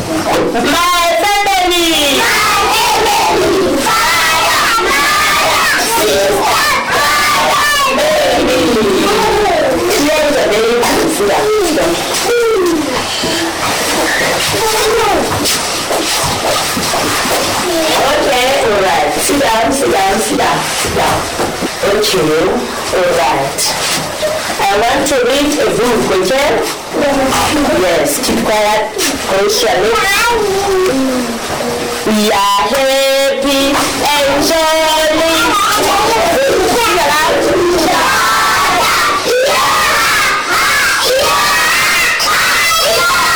My family. Okay, alright. Sit down, sit down, sit down, sit down. Okay, alright. I want to read a book, okay? Yes, keep quiet. Close your lips. We are happy and joyful.